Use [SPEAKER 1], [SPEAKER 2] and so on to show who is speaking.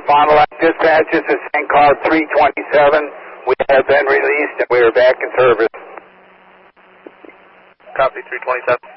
[SPEAKER 1] Fond du Lac Dispatch, this is St. Car 327. We have been released and we are back in service.
[SPEAKER 2] Copy 327.